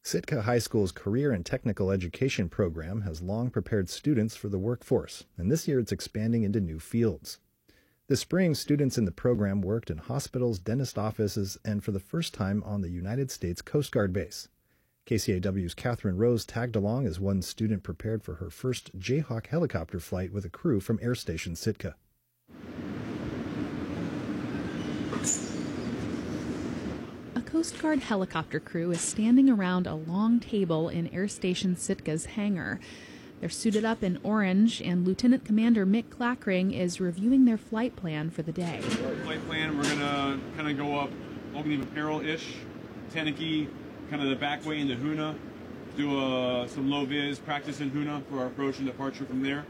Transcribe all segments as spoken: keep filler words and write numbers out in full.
Sitka High School's Career and Technical Education program has long prepared students for the workforce, and this year it's expanding into new fields. This spring, students in the program worked in hospitals, dentist offices, and for the first time on the United States Coast Guard base. K C A W's Catherine Rose tagged along as one student prepared for her first Jayhawk helicopter flight with a crew from Air Station Sitka. A Coast Guard helicopter crew is standing around a long table in Air Station Sitka's hangar. They're suited up in orange, and Lieutenant Commander Mick Clackring is reviewing their flight plan for the day. Flight plan, we're going to kind of go up Ogden Apparel-ish, Tanaki, kind of the back way into Hoonah, do a, some low-vis practice in Hoonah for our approach and departure from there.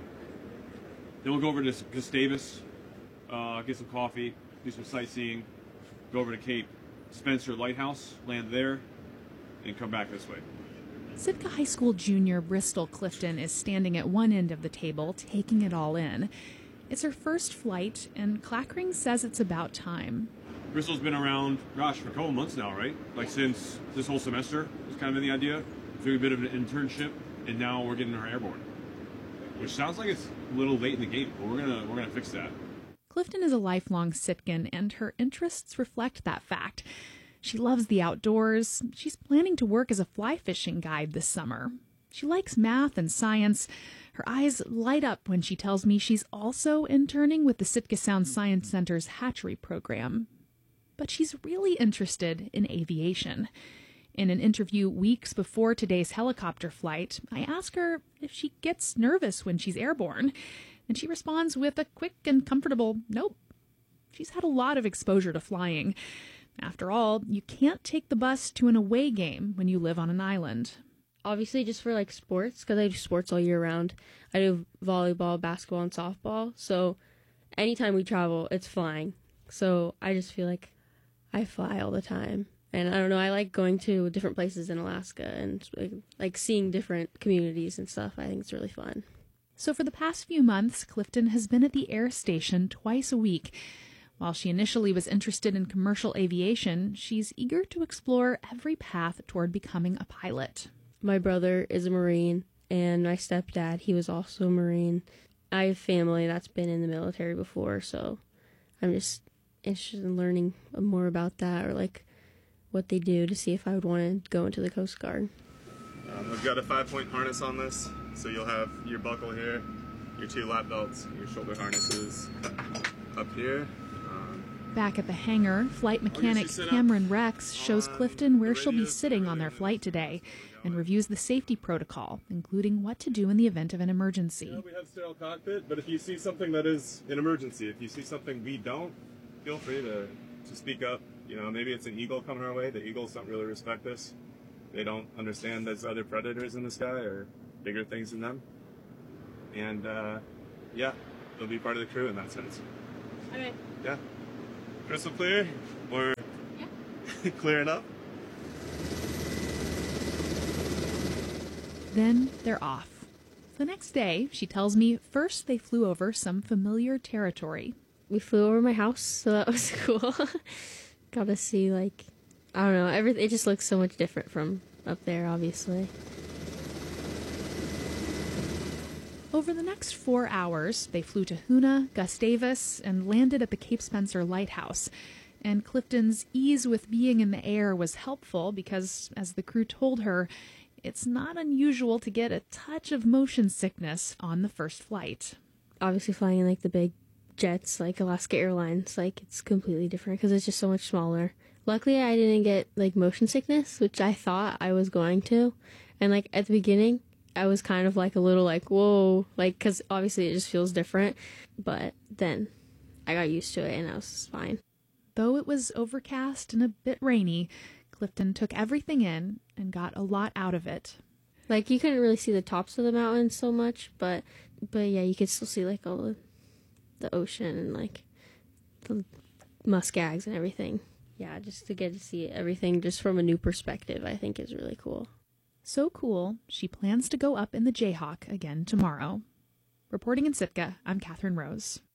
Then we'll go over to Gustavus, uh, get some coffee, do some sightseeing, go over to Cape Spencer Lighthouse, land there, and come back this way. Sitka High School junior Bristol Clifton is standing at one end of the table, taking it all in. It's her first flight, and Clackring says it's about time. Bristol's been around, gosh, for a couple months now, right? Like since this whole semester was kind of been the idea. Doing a bit of an internship, and now we're getting her airborne. Which sounds like it's a little late in the game, but we're gonna we're gonna fix that. Clifton is a lifelong Sitkan, and her interests reflect that fact. She loves the outdoors. She's planning to work as a fly fishing guide this summer. She likes math and science. Her eyes light up when she tells me she's also interning with the Sitka Sound Science Center's hatchery program. But she's really interested in aviation. In an interview weeks before today's helicopter flight, I ask her if she gets nervous when she's airborne, and she responds with a quick and comfortable nope. She's had a lot of exposure to flying. After all, you can't take the bus to an away game when you live on an island. Obviously, just for like sports, because I do sports all year round. I do volleyball, basketball, and softball. So anytime we travel, it's flying. So I just feel like I fly all the time. And I don't know, I like going to different places in Alaska and like, like seeing different communities and stuff. I think it's really fun. So for the past few months, Clifton has been at the air station twice a week. While she initially was interested in commercial aviation, she's eager to explore every path toward becoming a pilot. My brother is a Marine, and my stepdad, he was also a Marine. I have family that's been in the military before, so I'm just interested in learning more about that, or like what they do, to see if I would want to go into the Coast Guard. Um, we've got a five-point harness on this, so you'll have your buckle here, your two lap belts, your shoulder harnesses up here. Um, Back at the hangar, flight mechanic Cameron Rex shows Clifton where she'll be sitting on their flight today and reviews the safety protocol, including what to do in the event of an emergency. You know, we have sterile cockpit, but if you see something that is an emergency, if you see something we don't, feel free to, to speak up. You know, maybe it's an eagle coming our way. The eagles don't really respect us. They don't understand there's other predators in the sky or bigger things than them. And, uh, yeah, they'll be part of the crew in that sense. Okay. Yeah. Crystal clear? Or yeah. Clear enough? Then they're off. The next day, she tells me, first they flew over some familiar territory. We flew over my house, so that was cool. Got to see, like, I don't know, everything. It just looks so much different from up there, obviously. Over the next four hours, they flew to Hoonah, Gustavus, and landed at the Cape Spencer Lighthouse. And Clifton's ease with being in the air was helpful because, as the crew told her, it's not unusual to get a touch of motion sickness on the first flight. Obviously flying in, like, the big jets, like Alaska Airlines, like, it's completely different because it's just so much smaller. Luckily, I didn't get, like, motion sickness, which I thought I was going to. And, like, at the beginning, I was kind of, like, a little, like, whoa, like, because obviously it just feels different. But then I got used to it, and I was fine. Though it was overcast and a bit rainy, Clifton took everything in and got a lot out of it. Like, you couldn't really see the tops of the mountains so much, but, but yeah, you could still see, like, all the, the ocean and, like, the muskegs and everything. Yeah, just to get to see everything just from a new perspective, I think is really cool. So cool, she plans to go up in the Jayhawk again tomorrow. Reporting in Sitka, I'm Catherine Rose.